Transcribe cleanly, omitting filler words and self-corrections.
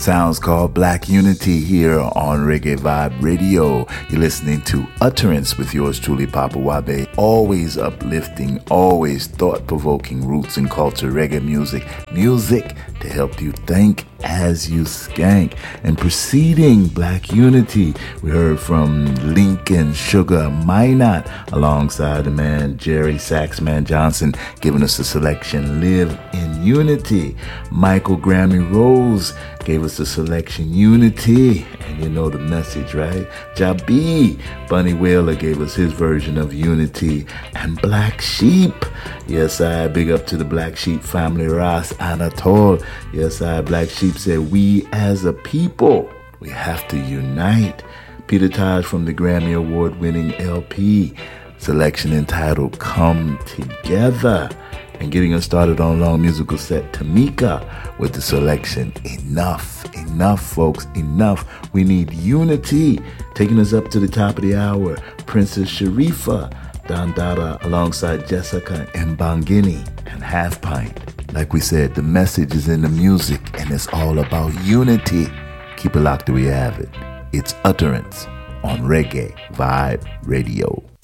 Sounds called Black Unity here on Reggae Vibe Radio. You're listening to Utterance with yours truly, Papa Wabe. Always uplifting, always thought-provoking roots and culture reggae music. Music to help you think as you skank. And preceding Black Unity, we heard from Lincoln Sugar Minot alongside the man Jerry Saxman Johnson, giving us the selection Live in Unity. Michael Grammy Rose gave us the selection Unity, and you know the message, right? Jabi Bunny Wailer gave us his version of Unity. And Black Sheep, yes I big up to the Black Sheep family, Ras Anatol. Yes I Black Sheep said, we as a people, we have to unite. Peter Taj from the Grammy Award winning LP selection entitled Come Together. And getting us started on a long musical set, Tamika with the selection Enough. Enough, folks, enough. We need unity. Taking us up to the top of the hour, Princess Sharifa Dandara alongside Jessica and Bangini and Half Pint. Like we said, the message is in the music and it's all about unity. Keep it locked till we have it. It's Utterance on Reggae Vibe Radio.